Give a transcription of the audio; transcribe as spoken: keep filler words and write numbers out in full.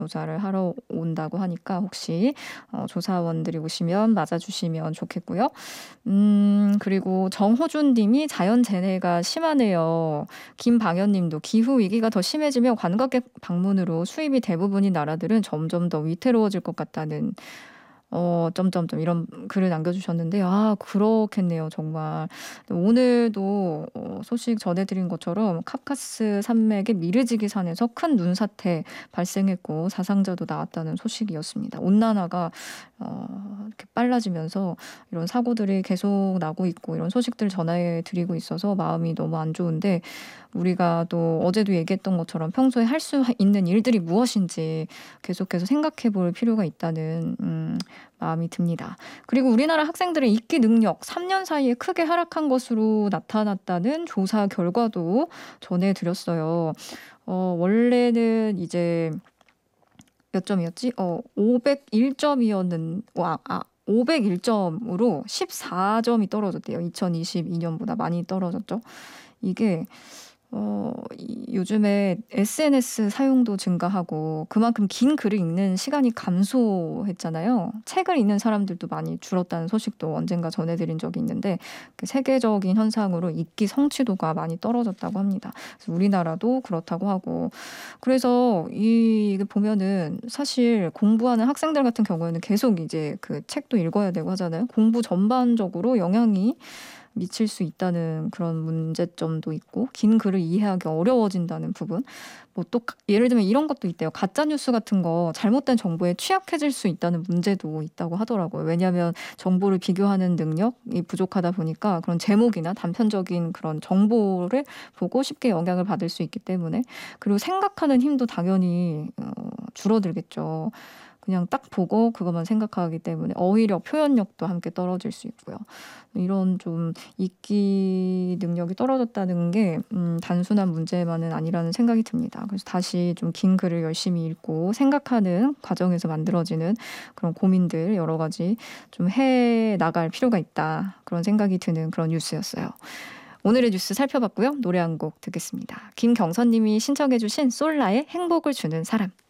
조사를 하러 온다고 하니까 혹시 어 조사원들이 오시면 맞아주시면 좋겠고요. 음 그리고 정호준 님이 "자연재해가 심하네요." 김방현 님도 "기후 위기가 더 심해지면 관광객 방문으로 수입이 대부분인 나라들은 점점 더 위태로워질 것 같다."는 어 점점점 이런 글을 남겨주셨는데 아 그렇겠네요 정말. 오늘도 어 소식 전해 드린 것처럼 카카스 산맥의 미르지기 산에서 큰 눈사태 발생했고 사상자도 나왔다는 소식이었습니다. 온난화가 어 이렇게 빨라지면서 이런 사고들이 계속 나고 있고 이런 소식들을 전해 드리고 있어서 마음이 너무 안 좋은데 우리가 또 어제도 얘기했던 것처럼 평소에 할 수 있는 일들이 무엇인지 계속해서 생각해 볼 필요가 있다는 음 마음이 듭니다. 그리고 우리나라 학생들의 읽기 능력 삼 년 사이에 크게 하락한 것으로 나타났다는 조사 결과도 전해 드렸어요. 어 원래는 이제 몇 점이었지? 어 오백일 점이었는 와 아 오백일 점으로 십사 점이 떨어졌대요. 이천이십이 년보다 많이 떨어졌죠. 이게 어 이 요즘에 에스엔에스 사용도 증가하고 그만큼 긴 글을 읽는 시간이 감소했잖아요. 책을 읽는 사람들도 많이 줄었다는 소식도 언젠가 전해 드린 적이 있는데 그 세계적인 현상으로 읽기 성취도가 많이 떨어졌다고 합니다. 그래서 우리나라도 그렇다고 하고 그래서 이 이게 보면은 사실 공부하는 학생들 같은 경우에는 계속 이제 그 책도 읽어야 되고 하잖아요. 공부 전반적으로 영향이 미칠 수 있다는 그런 문제점도 있고 긴 글을 이해하기 어려워진다는 부분. 뭐 또 예를 들면 이런 것도 있대요. 가짜 뉴스 같은 거 잘못된 정보에 취약해질 수 있다는 문제도 있다고 하더라고요. 왜냐하면 정보를 비교하는 능력이 부족하다 보니까 그런 제목이나 단편적인 그런 정보를 보고 쉽게 영향을 받을 수 있기 때문에 그리고 생각하는 힘도 당연히 어 줄어들겠죠. 그냥 딱 보고 그것만 생각하기 때문에 어휘력, 표현력도 함께 떨어질 수 있고요. 이런 좀 읽기 능력이 떨어졌다는 게 음 단순한 문제만은 아니라는 생각이 듭니다. 그래서 다시 좀 긴 글을 열심히 읽고 생각하는 과정에서 만들어지는 그런 고민들 여러 가지 좀 해 나갈 필요가 있다. 그런 생각이 드는 그런 뉴스였어요. 오늘의 뉴스 살펴봤고요. 노래 한 곡 듣겠습니다. 김경선 님이 신청해 주신 솔라의 행복을 주는 사람.